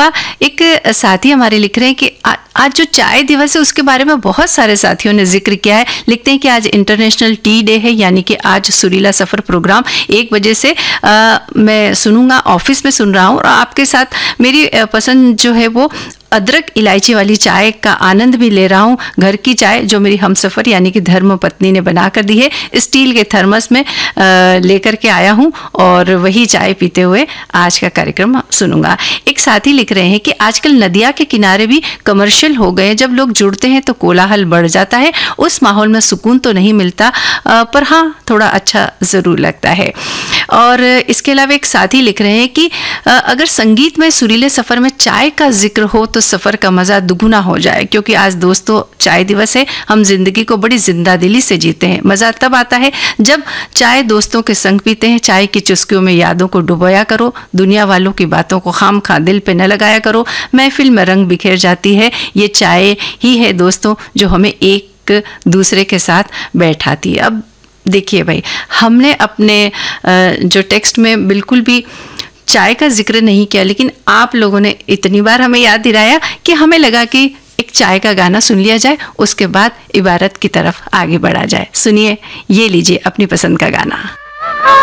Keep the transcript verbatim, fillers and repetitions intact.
अलावा एक साथी हमारे लिख रहे हैं कि आ, आज जो चाय दिवस है उसके बारे में बहुत सारे साथियों ने जिक्र किया है। लिखते हैं कि आज इंटरनेशनल टी डे है, यानी कि आज सुरीला सफ़र प्रोग्राम एक बजे से आ, मैं सुनूंगा, ऑफिस में सुन रहा हूँ और आपके साथ मेरी पसंद जो है वो अदरक इलायची वाली चाय का आनंद भी ले रहा हूँ। घर की चाय जो मेरी हमसफ़र यानी कि धर्म पत्नी ने बना कर दी है, स्टील के थर्मस में लेकर के आया हूँ और वही चाय पीते हुए आज का कार्यक्रम सुनूंगा। एक साथी लिख रहे हैं कि आजकल नदिया के किनारे भी कमर्शियल हो गए, जब लोग जुड़ते हैं तो कोलाहल बढ़ जाता है। उस माहौल में सुकून तो नहीं मिलता, पर हाँ थोड़ा अच्छा ज़रूर लगता है। और इसके अलावा एक साथी लिख रहे हैं कि अगर संगीत में सुरीले सफ़र में चाय का जिक्र हो तो सफ़र का मज़ा दुगुना हो जाए, क्योंकि आज दोस्तों चाय दिवस है। हम जिंदगी को बड़ी जिंदा दिली से जीते हैं। मज़ा तब आता है जब चाय दोस्तों के संग पीते हैं। चाय की चुस्कियों में यादों को डुबोया करो, दुनिया वालों की बातों को खाम खा दिल पे न लगाया करो। महफिल में रंग बिखेर जाती है, ये चाय ही है दोस्तों जो हमें एक दूसरे के साथ बैठाती है। अब देखिए भाई, हमने अपने जो टेक्स्ट में बिल्कुल भी चाय का जिक्र नहीं किया, लेकिन आप लोगों ने इतनी बार हमें याद दिलाया कि हमें लगा कि एक चाय का गाना सुन लिया जाए, उसके बाद इबारत की तरफ आगे बढ़ा जाए। सुनिए, ये लीजिए अपनी पसंद का गाना।